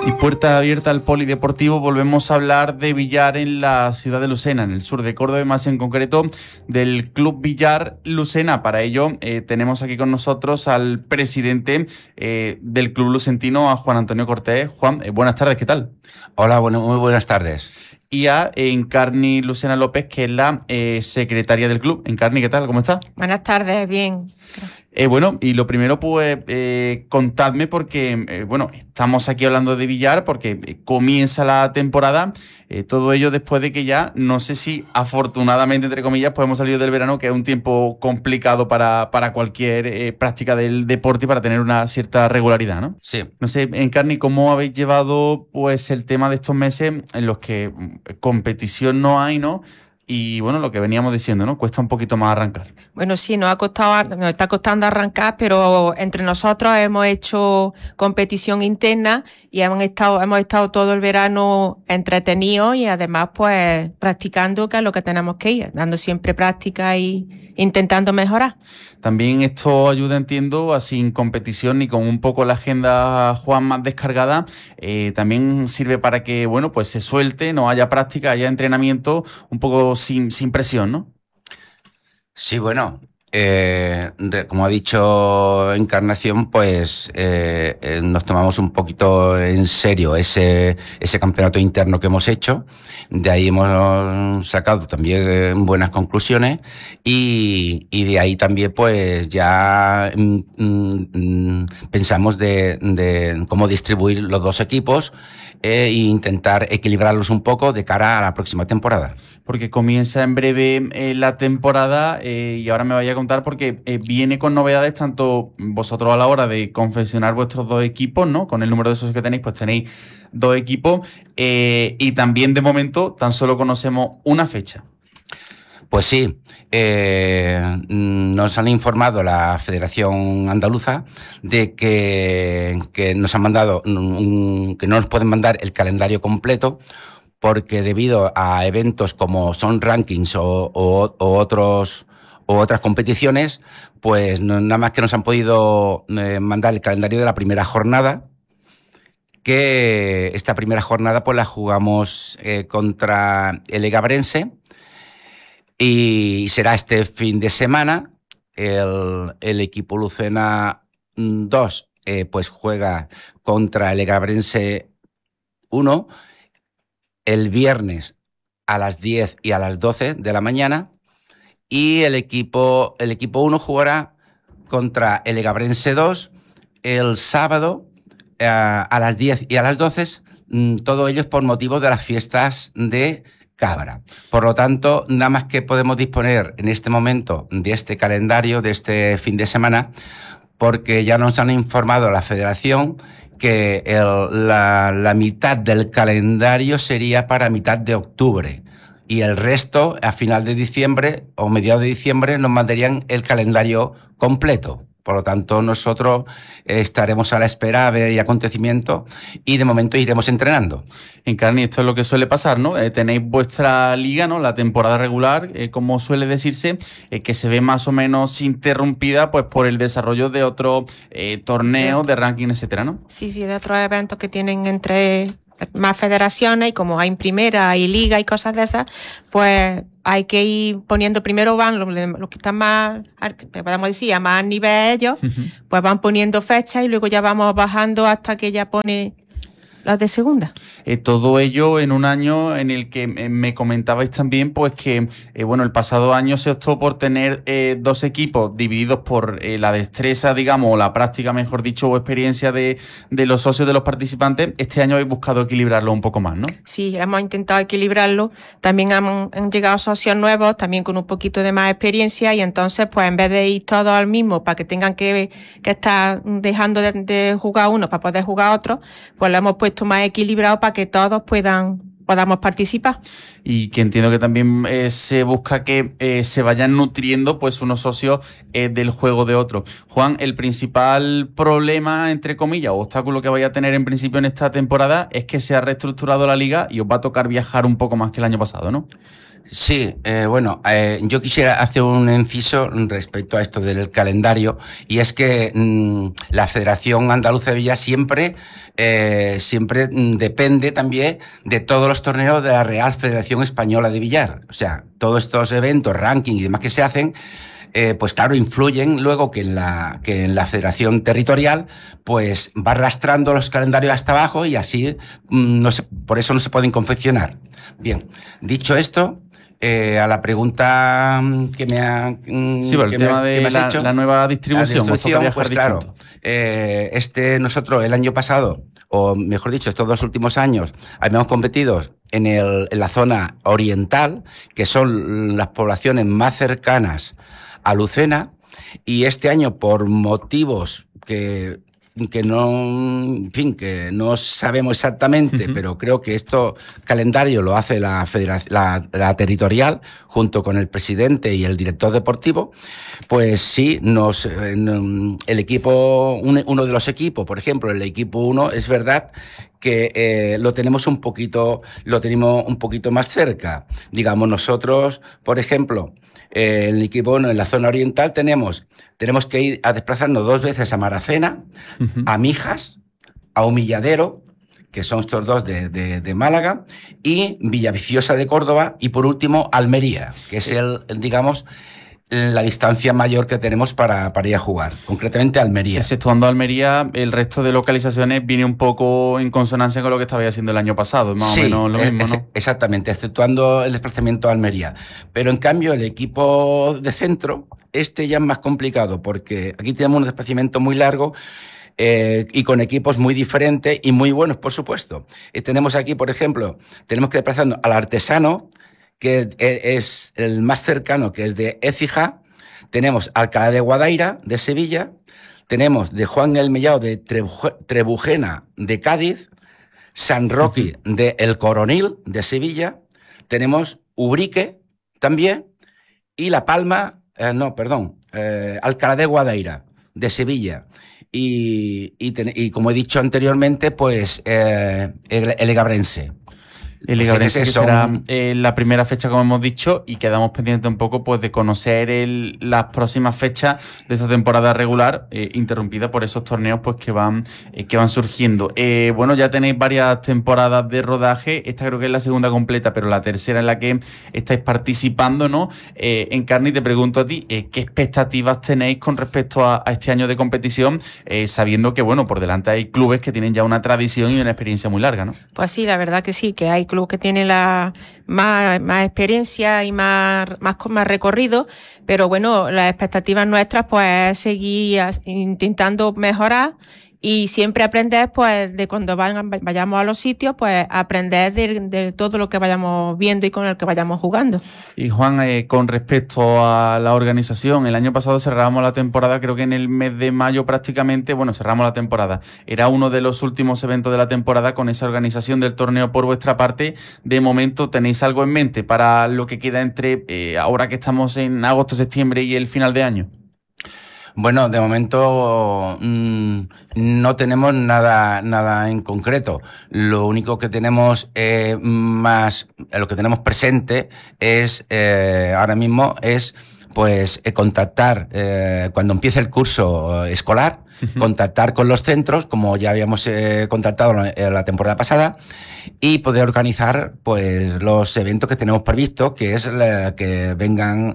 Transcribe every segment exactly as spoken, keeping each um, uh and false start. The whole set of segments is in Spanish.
Y puerta abierta al polideportivo, volvemos a hablar de billar en la ciudad de Lucena, en el sur de Córdoba, y más en concreto del Club Billar Lucena. Para ello eh, tenemos aquí con nosotros al presidente eh, del Club Lucentino, a Juan Antonio Cortés. Juan, eh, buenas tardes, ¿qué tal? Hola, bueno, muy buenas tardes. Y a Encarni Lucena López, que es la eh, secretaria del club. Encarni, ¿qué tal? ¿Cómo está? Buenas tardes, bien. Gracias. Eh, bueno, y lo primero, pues, eh, contadme porque, eh, bueno, estamos aquí hablando de billar porque eh, comienza la temporada, eh, todo ello después de que ya, no sé si afortunadamente, entre comillas, pues hemos salido del verano, que es un tiempo complicado para, para cualquier eh, práctica del deporte y para tener una cierta regularidad, ¿no? Sí. No sé, Encarni, ¿cómo habéis llevado, pues, el tema de estos meses en los que competición no hay, ¿no? Y bueno, lo que veníamos diciendo, ¿no? Cuesta un poquito más arrancar. Bueno, sí, nos ha costado, nos está costando arrancar, pero entre nosotros hemos hecho competición interna y hemos estado, hemos estado todo el verano entretenidos y además, pues, practicando, que es lo que tenemos que ir, dando siempre práctica y intentando mejorar. También esto ayuda, entiendo, a sin competición ni con un poco la agenda, Juan, más descargada, eh, también sirve para que, bueno, pues se suelte, no haya práctica, haya entrenamiento, un poco sin, sin presión, ¿no? Sí, bueno, eh, de, como ha dicho Encarnación, pues eh, eh, nos tomamos un poquito en serio ese, ese campeonato interno que hemos hecho. De ahí hemos sacado también buenas conclusiones y, y de ahí también pues ya mm, mm, pensamos de, de cómo distribuir los dos equipos e intentar equilibrarlos un poco de cara a la próxima temporada. Porque comienza en breve eh, la temporada eh, y ahora me vaya a contar porque eh, viene con novedades tanto vosotros a la hora de confeccionar vuestros dos equipos, ¿no? Con el número de socios que tenéis, pues tenéis dos equipos eh, y también de momento tan solo conocemos una fecha. Pues sí, eh, nos han informado la Federación Andaluza de que, que nos han mandado, un, que no nos pueden mandar el calendario completo porque debido a eventos como son rankings o, o, o otros o otras competiciones, pues no, nada más que nos han podido eh, mandar el calendario de la primera jornada, que esta primera jornada pues la jugamos eh, contra el Egabrense. Y será este fin de semana. El, el equipo Lucena dos eh, pues juega contra el Egabrense uno el viernes a las diez y a las doce de la mañana. Y el equipo, el equipo uno jugará contra el Egabrense dos el sábado eh, a las diez y a las doce. Todo ello por motivo de las fiestas de Cabra. Por lo tanto, nada más que podemos disponer en este momento de este calendario, de este fin de semana, porque ya nos han informado la Federación que el, la, la mitad del calendario sería para mitad de octubre y el resto, a final de diciembre o mediados de diciembre, nos mandarían el calendario completo. Por lo tanto, nosotros estaremos a la espera a ver el acontecimiento y de momento iremos entrenando. Encarni, esto es lo que suele pasar, ¿no? Eh, tenéis vuestra liga, ¿no? La temporada regular, eh, como suele decirse, eh, que se ve más o menos interrumpida pues por el desarrollo de otros eh, torneos, de ranking, etcétera, ¿no? Sí, sí, de otros eventos que tienen entre más federaciones y como hay primera y liga y cosas de esas, pues hay que ir poniendo, primero van los, los que están más, podemos decir, a más nivel ellos, uh-huh. Pues van poniendo fechas y luego ya vamos bajando hasta que ya pone los de segunda. Eh, todo ello en un año en el que eh, me comentabais también pues que eh, bueno, el pasado año se optó por tener eh, dos equipos divididos por eh, la destreza, digamos, o la práctica, mejor dicho, o experiencia de, de los socios, de los participantes. Este año habéis buscado equilibrarlo un poco más, ¿no? Sí, hemos intentado equilibrarlo. También han, han llegado socios nuevos, también con un poquito de más experiencia, y entonces pues en vez de ir todos al mismo para que tengan que, que estar dejando de, de jugar uno para poder jugar otro, pues lo hemos puesto más equilibrado para que todos puedan podamos participar. Y que entiendo que también eh, se busca que eh, se vayan nutriendo pues unos socios eh, del juego de otros. Juan, el principal problema, entre comillas, o obstáculo que vaya a tener en principio en esta temporada es que se ha reestructurado la liga y os va a tocar viajar un poco más que el año pasado, ¿no? Sí, eh, bueno, eh, yo quisiera hacer un inciso respecto a esto del calendario, y es que mmm, la Federación Andaluza de Billar siempre, eh, siempre mmm, depende también de todos los torneos de la Real Federación Española de Billar. O sea, todos estos eventos, ranking y demás que se hacen, Eh, pues claro, influyen luego que en la que en la federación territorial pues va arrastrando los calendarios hasta abajo, y así mmm, no se, por eso no se pueden confeccionar. Bien, dicho esto, eh, a la pregunta que me ha mm, Sí, por el que tema me, de que me has la, hecho, la nueva distribución, la os toca distribución, viajar pues claro, distinto. eh, este nosotros el año pasado, o mejor dicho, estos dos últimos años, habíamos competido en, el, en la zona oriental, que son las poblaciones más cercanas a Lucena, y este año, por motivos que que no, en fin, que no sabemos exactamente, uh-huh. pero creo que esto calendario lo hace la, federación, la, la territorial, junto con el presidente y el director deportivo. Pues sí, nos, el equipo, uno de los equipos, por ejemplo, el equipo uno, es verdad que eh, lo tenemos un poquito, lo tenemos un poquito más cerca. Digamos, nosotros, por ejemplo, eh, el equipo uno en la zona oriental tenemos, tenemos que ir a desplazarnos dos veces a Maracena, uh-huh. a Mijas, a Humilladero, que son estos dos de, de, de Málaga, y Villaviciosa de Córdoba, y por último Almería, que es el, digamos, la distancia mayor que tenemos para, para ir a jugar, concretamente Almería. Exceptuando Almería, el resto de localizaciones viene un poco en consonancia con lo que estabais haciendo el año pasado, más sí, o menos lo mismo, ¿no? Exactamente, exceptuando el desplazamiento a Almería. Pero en cambio el equipo de centro, este ya es más complicado, porque aquí tenemos un desplazamiento muy largo, Eh, y con equipos muy diferentes y muy buenos, por supuesto. Eh, tenemos aquí, por ejemplo, tenemos que desplazarnos al Artesano, que es el más cercano, que es de Écija. Tenemos Alcalá de Guadaira, de Sevilla. Tenemos de Juan el Mellao, de Trebujena, de Cádiz. San Roque, de El Coronil, de Sevilla. Tenemos Ubrique, también. Y La Palma, eh, no, perdón, eh, Alcalá de Guadaira, de Sevilla. Y, y, ten, y como he dicho anteriormente, pues eh, el, el Egabrense. El Egabrense, que son... será eh, la primera fecha, como hemos dicho, y quedamos pendientes un poco pues de conocer el, las próximas fechas de esta temporada regular, eh, interrumpida por esos torneos pues que van eh, que van surgiendo. Eh, bueno, ya tenéis varias temporadas de rodaje, esta creo que es la segunda completa, pero la tercera en la que estáis participando, ¿no? Eh, Encarni, te pregunto a ti, eh, ¿qué expectativas tenéis con respecto a, a este año de competición, eh, sabiendo que, bueno, por delante hay clubes que tienen ya una tradición y una experiencia muy larga, ¿no? Pues sí, la verdad que sí, que hay club que tiene la más, más experiencia y más, más, más recorrido, pero bueno, las expectativas nuestras pues es seguir intentando mejorar y siempre aprender pues de cuando vayan, vayamos a los sitios, pues aprender de, de todo lo que vayamos viendo y con el que vayamos jugando. Y Juan, eh, con respecto a la organización, el año pasado cerramos la temporada, creo que en el mes de mayo prácticamente, bueno, cerramos la temporada. Era uno de los últimos eventos de la temporada con esa organización del torneo por vuestra parte. De momento, ¿tenéis algo en mente para lo que queda entre eh, ahora que estamos en agosto, septiembre y el final de año? Bueno, de momento mmm, no tenemos nada, nada en concreto. Lo único que tenemos eh, más, lo que tenemos presente es eh, ahora mismo es pues eh, contactar eh, cuando empiece el curso escolar, contactar con los centros, como ya habíamos eh, contactado la, la temporada pasada, y poder organizar pues los eventos que tenemos previstos, que es la, que vengan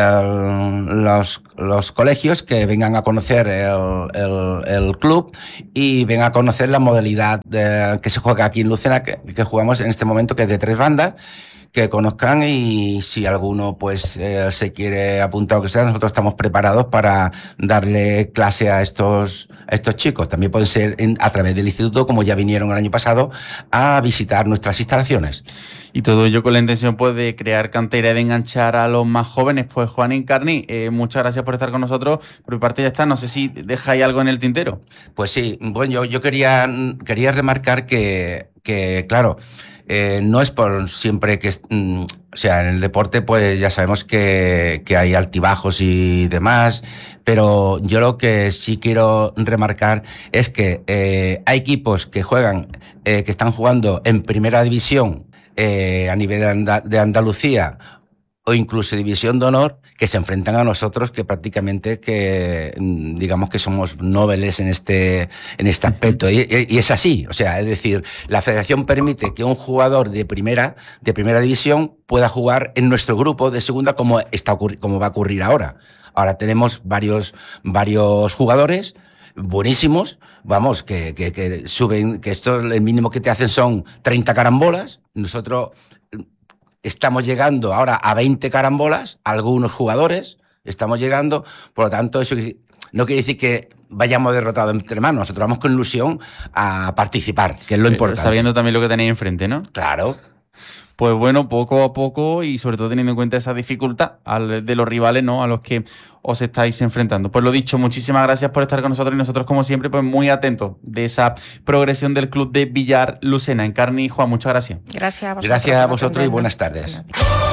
eh, los, los colegios, que vengan a conocer el, el, el club y vengan a conocer la modalidad de, que se juega aquí en Lucena, que, que jugamos en este momento, que es de tres bandas, que conozcan, y si alguno pues eh, se quiere apuntar o que sea, nosotros estamos preparados para darle clase a estos a estos chicos. También pueden ser en, a través del instituto, como ya vinieron el año pasado a visitar nuestras instalaciones. Y todo ello con la intención pues de crear cantera y de enganchar a los más jóvenes. Pues Juan Encarni, eh, muchas gracias por estar con nosotros. Por mi parte ya está, no sé si dejáis algo en el tintero. Pues sí, bueno, yo, yo quería, quería remarcar que, que claro, Eh, no es por siempre que, mm, o sea, en el deporte pues ya sabemos que, que hay altibajos y demás, pero yo lo que sí quiero remarcar es que eh, hay equipos que juegan, eh, que están jugando en primera división eh, a nivel de, Anda- de Andalucía o incluso División de Honor, que se enfrentan a nosotros, que prácticamente que digamos que somos nobles en este, en este aspecto. Y, y es así, o sea, es decir, la federación permite que un jugador de primera, de primera división pueda jugar en nuestro grupo de segunda como, está, como va a ocurrir ahora. Ahora tenemos varios, varios jugadores buenísimos, vamos, que, que, que suben, que esto el mínimo que te hacen son treinta carambolas. Nosotros estamos llegando ahora a veinte carambolas, algunos jugadores estamos llegando, por lo tanto, eso no quiere decir que vayamos derrotados entre manos, nosotros vamos con ilusión a participar, que es lo importante. Sabiendo también lo que tenéis enfrente, ¿no? Claro. Pues bueno, poco a poco y sobre todo teniendo en cuenta esa dificultad al, de los rivales, ¿no?, a los que os estáis enfrentando. Pues lo dicho, muchísimas gracias por estar con nosotros y nosotros, como siempre, pues muy atentos de esa progresión del club de Villar Lucena. Encarni y Juan, muchas gracias. Gracias a vosotros. Gracias a vosotros y buenas tardes.